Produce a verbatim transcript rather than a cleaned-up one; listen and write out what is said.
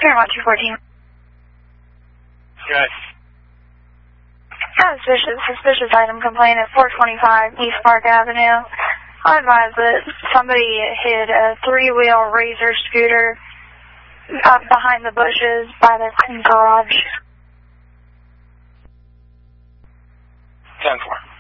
Paramount two fourteen. Good. Suspicious, suspicious item complaint at four twenty-five East Park Avenue. I advise that somebody hit a three-wheel Razor scooter up behind the bushes by the garage. ten four.